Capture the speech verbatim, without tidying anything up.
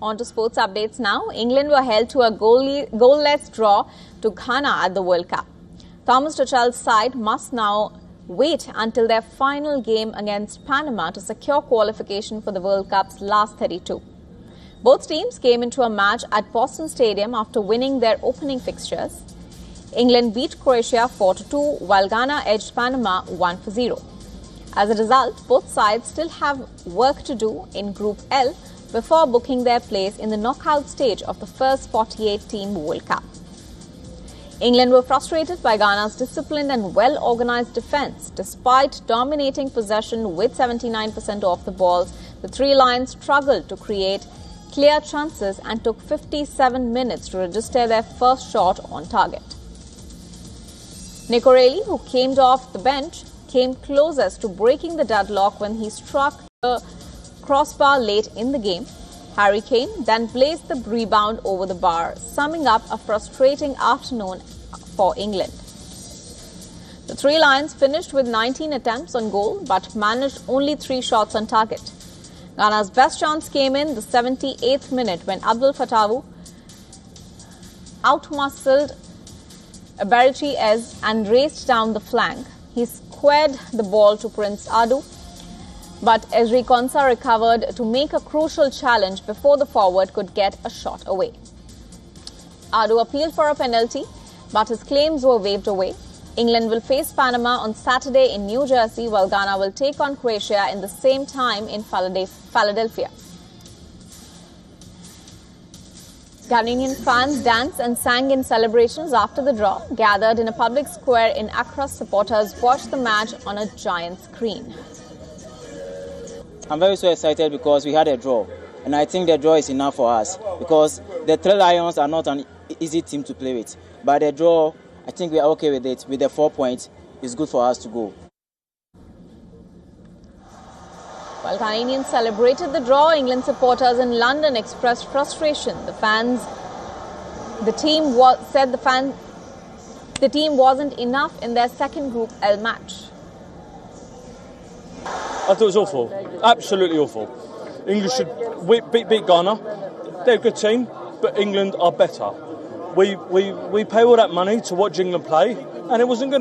On to sports updates now. England were held to a goal goalless draw to Ghana at the World Cup. Thomas Tuchel's side must now wait until their final game against Panama to secure qualification for the World Cup's last thirty-two. Both teams came into a match at Boston Stadium after winning their opening fixtures. England beat Croatia four to two, while Ghana edged Panama one for zero. As a result, both sides still have work to do in Group L before booking their place in the knockout stage of the first forty-eight team World Cup. England were frustrated by Ghana's disciplined and well-organized defense. Despite dominating possession with seventy-nine percent of the ball, the Three Lions struggled to create clear chances and took fifty-seven minutes to register their first shot on target. Nick O'Reilly, who came off the bench, came closest to breaking the deadlock when he struck the crossbar late in the game. Harry Kane then blazed the rebound over the bar, summing up a frustrating afternoon for England. The Three Lions finished with nineteen attempts on goal but managed only three shots on target. Ghana's best chance came in the seventy-eighth minute when Abdul Fatawu outmuscled Berichi Ez and raced down the flank. He squared the ball to Prince Adu, but Ezri Konsa recovered to make a crucial challenge before the forward could get a shot away. Adu appealed for a penalty, but his claims were waved away. England will face Panama on Saturday in New Jersey, while Ghana will take on Croatia in the same time in Philadelphia. Ghanaian fans danced and sang in celebrations after the draw. Gathered in a public square in Accra, supporters watched the match on a giant screen. I'm very so excited because we had a draw, and I think the draw is enough for us because the Three Lions are not an easy team to play with. But the draw, I think we are okay with it. With the four points, it's good for us to go. While Ghanaians celebrated the draw, England supporters in London expressed frustration. The fans, the team was, said the fan, the team wasn't enough in their second Group L match. I thought it was awful, absolutely awful. England should beat, beat Ghana. They're a good team, but England are better. We we we pay all that money to watch England play, and it wasn't good.